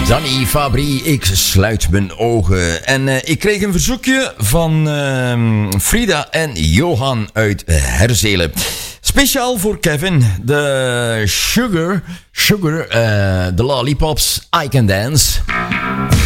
Danny Fabry, ik sluit mijn ogen. En ik kreeg een verzoekje van Frida en Johan uit Herzelen. Speciaal voor Kevin, de Sugar, de Lollipops, I Can Dance.